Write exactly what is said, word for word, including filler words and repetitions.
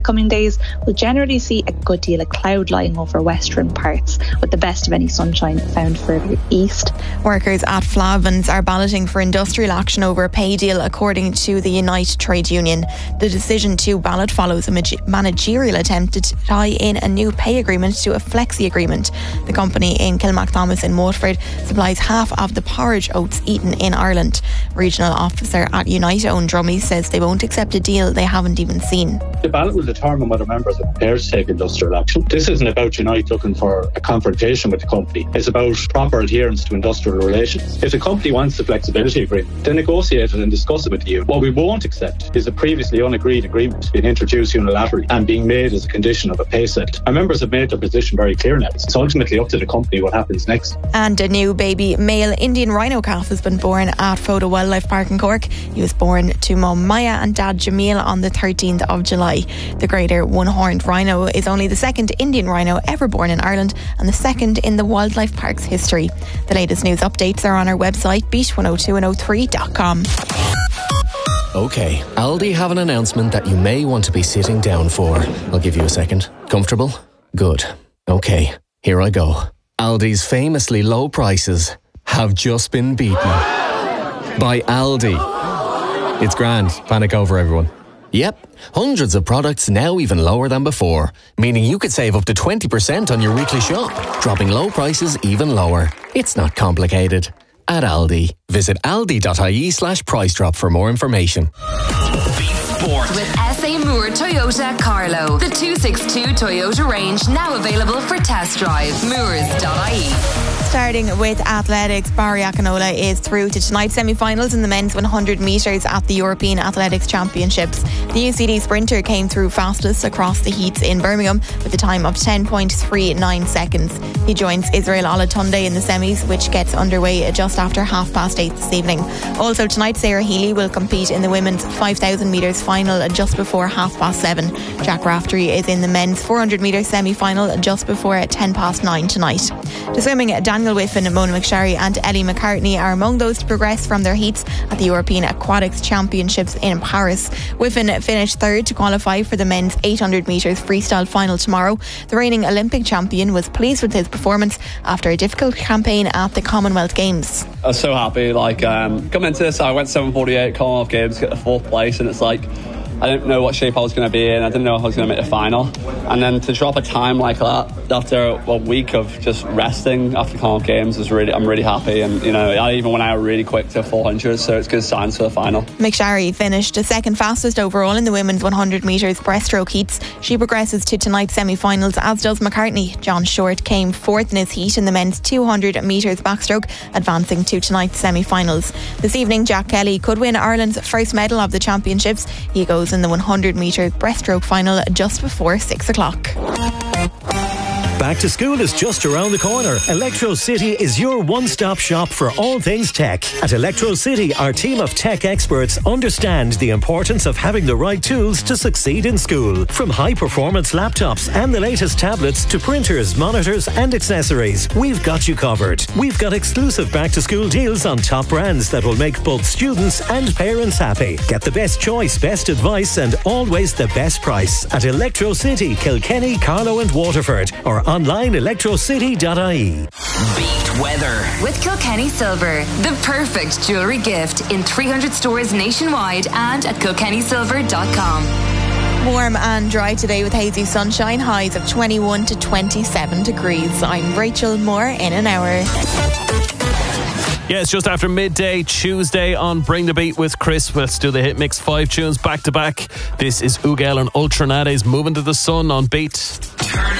Coming days will generally see a good deal of cloud lying over western parts, with the best of any sunshine found further east. Workers at Flavins are balloting for industrial action over a pay deal, according to the Unite trade union. The decision to ballot follows a managerial attempt to tie in a new pay agreement to a flexi agreement. The company in Kilmacthomas in Waterford supplies half of the porridge oats eaten in Ireland. Regional officer at Unite, Owen Drummy, says they won't accept a deal they haven't even seen. The ballot will determine whether members are prepared to take industrial action. This isn't about Unite looking for a confrontation with the company. It's about proper adherence to industrial relations. If the company wants the flexibility agreement, then negotiate it and discuss it with you. What we won't accept is a previously unagreed agreement being introduced unilaterally and being made as a condition of a pay set. Our members have made their position very clear now. It's ultimately up to the company what happens next. And a new baby male Indian rhino calf has been born at Foda Wildlife Park in Cork. He was born to mum Maya and dad Jamil on the thirteenth of July. The greater one-horned rhino is only the second Indian rhino ever born in Ireland and the second in the wildlife park's history. The latest news updates are on our website, beat one oh two and oh three dot com. OK, Aldi have an announcement that you may want to be sitting down for. I'll give you a second. Comfortable? Good. OK, here I go. Aldi's famously low prices have just been beaten by Aldi. It's grand. Panic over, everyone. Yep, hundreds of products now even lower than before, meaning you could save up to twenty percent on your weekly shop, dropping low prices even lower. It's not complicated. At Aldi, visit aldi.ie slash price drop for more information. Sport. With S A Moore Toyota Carlo. The two sixty-two Toyota range now available for test drive. Moores dot I E. Starting with athletics, Barry Akinola is through to tonight's semi-finals in the men's one hundred metres at the European Athletics Championships. The U C D sprinter came through fastest across the heats in Birmingham with a time of ten point three nine seconds. He joins Israel Olatunde in the semis, which gets underway just after half past eight this evening. Also tonight, Sarah Healy will compete in the women's five thousand metres final just before half past seven. Jack Raftery is in the men's four hundred metre semi-final just before ten past nine tonight. To swimming, Daniel Whiffen, Mona McSharry and Ellie McCartney are among those to progress from their heats at the European Aquatics Championships in Paris. Whiffen finished third to qualify for the men's eight hundred metres freestyle final tomorrow. The reigning Olympic champion was pleased with his performance after a difficult campaign at the Commonwealth Games. I was so happy. Like um, coming into this, I went seven forty-eight Commonwealth Games, get the fourth place, and it's like I didn't know what shape I was going to be in. I didn't know if I was going to make the final. And then to drop a time like that after a week of just resting after the Commonwealth Games is really, I'm really happy. And, you know, I even went out really quick to four hundred, so it's good signs for the final. McSharry finished the second fastest overall in the women's one hundred metres breaststroke heats. She progresses to tonight's semi-finals, as does McCartney. John Short came fourth in his heat in the men's two hundred metres backstroke, advancing to tonight's semi-finals. This evening, Jack Kelly could win Ireland's first medal of the championships. He goes in the one hundred metre breaststroke final just before six o'clock. Back to school is just around the corner. Electro City is your one-stop shop for all things tech. At Electro City, our team of tech experts understand the importance of having the right tools to succeed in school. From high-performance laptops and the latest tablets to printers, monitors and accessories, we've got you covered. We've got exclusive back-to-school deals on top brands that will make both students and parents happy. Get the best choice, best advice and always the best price at Electro City, Kilkenny, Carlow and Waterford, or online electro city dot I E. Beat weather with Kilkenny Silver, the perfect jewellery gift in three hundred stores nationwide and at kilkenny silver dot com. Warm and dry today with hazy sunshine, highs of twenty-one to twenty-seven degrees. I'm Rachel Moore in an hour. Yeah, it's just after midday Tuesday on Bring the Beat with Chris. Let's do the hit mix, five tunes back to back. This is Ugel and Ultranades, Moving to the Sun on Beat. Turn